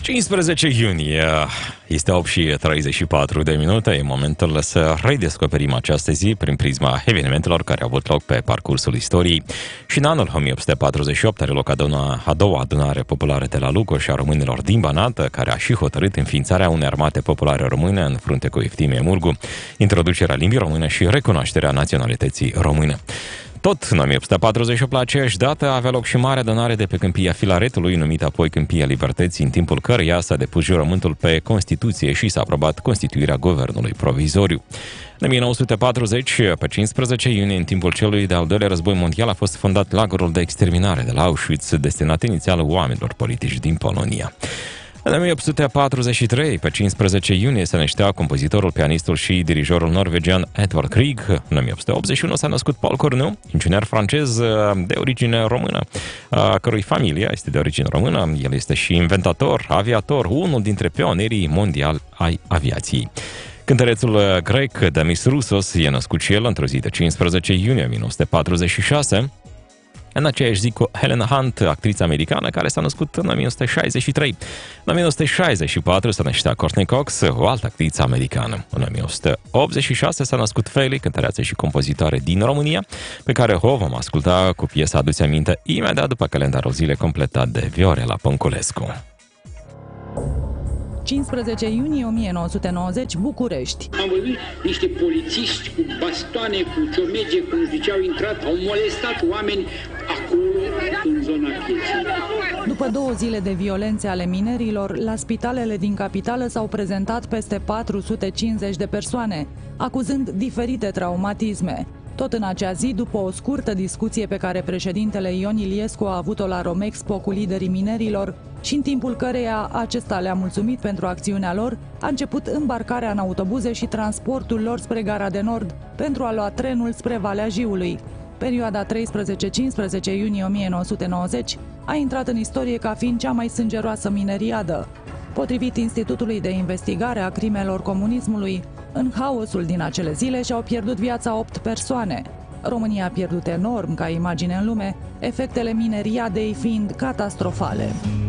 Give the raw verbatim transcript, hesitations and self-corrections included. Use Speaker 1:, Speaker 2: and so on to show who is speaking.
Speaker 1: cincisprezece iunie, este opt și treizeci și patru de minute, e momentul să redescoperim această zi prin prisma evenimentelor care au avut loc pe parcursul istoriei. Și în anul o mie opt sute patruzeci și opt are loc a doua adunare populară de la Lugoș a românilor din Banat, care a și hotărât înființarea unei armate populare române în frunte cu Eftimie Murgu, introducerea limbii române și recunoașterea naționalității române. Tot în o mie opt sute patruzeci și opt, la aceeași dată, avea loc și mare adunare de pe Câmpia Filaretului, numită apoi Câmpia Libertății, în timpul căreia s-a depus jurământul pe Constituție și s-a aprobat constituirea guvernului provizoriu. În o mie nouă sute patruzeci, pe cincisprezece iunie, în timpul celui de-al doilea război mondial, a fost fondat lagărul de exterminare de la Auschwitz, destinat inițial oamenilor politici din Polonia. În o mie opt sute patruzeci și trei, pe cincisprezece iunie, se năștea compozitorul, pianistul și dirijorul norvegian Edvard Grieg. În o mie opt sute optzeci și unu s-a născut Paul Cornu, inginer francez de origine română, a cărui familie este de origine română. El este și inventator, aviator, unul dintre pionierii mondiali ai aviației. Cântărețul grec Demis Roussos e născut și el într-o zi de cincisprezece iunie o mie nouă sute patruzeci și șase. În aceeași zi cu Helen Hunt, actrița americană, care s-a născut în o mie nouă sute șaizeci și trei. În o mie nouă sute șaizeci și patru se năștea Courtney Cox, o altă actriță americană. În o mie nouă sute optzeci și șase s-a născut Feli, cântăreață și compozitoare din România, pe care o vom asculta cu piesa Adu-ți aminte imediat după calendarul zile completat de Viorela Pănculescu.
Speaker 2: cincisprezece iunie o mie nouă sute nouăzeci, București.
Speaker 3: Am văzut niște polițiști cu bastoane, cu ciomege, cum zice, au intrat, au molestat oameni acolo, în zona pieței.
Speaker 2: După două zile de violențe ale minerilor, la spitalele din capitală s-au prezentat peste patru sute cincizeci de persoane, acuzând diferite traumatisme. Tot în acea zi, după o scurtă discuție pe care președintele Ion Iliescu a avut-o la Romexpo cu liderii minerilor și în timpul căreia acesta le-a mulțumit pentru acțiunea lor, a început îmbarcarea în autobuze și transportul lor spre Gara de Nord pentru a lua trenul spre Valea Jiului. Perioada treisprezece cincisprezece iunie o mie nouă sute nouăzeci a intrat în istorie ca fiind cea mai sângeroasă mineriadă. Potrivit Institutului de Investigare a Crimelor Comunismului, în haosul din acele zile și-au pierdut viața opt persoane. România a pierdut enorm ca imagine în lume, efectele mineriadei fiind catastrofale.